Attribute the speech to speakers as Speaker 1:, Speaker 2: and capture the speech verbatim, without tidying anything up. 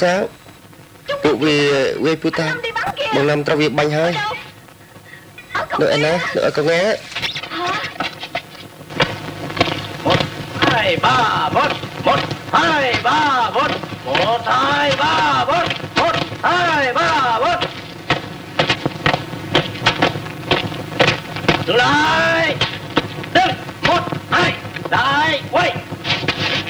Speaker 1: sao tụ vì quê puta một năm trao việc bánh hơi đợi anh á đợi con nghe
Speaker 2: một hai ba bốn một hai ba bốn một hai ba bốn một hai ba bốn dừng lại đứng một hai lại quay